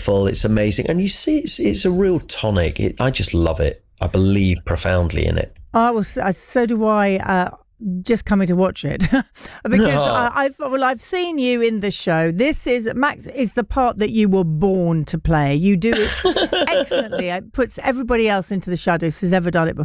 beautiful. It's amazing. And you see, it's a real tonic. I just love it. I believe profoundly in it. So do I. Just coming to watch it because I've seen you in the show. Max is the part that you were born to play. You do it excellently. It puts everybody else into the shadows who's ever done it before.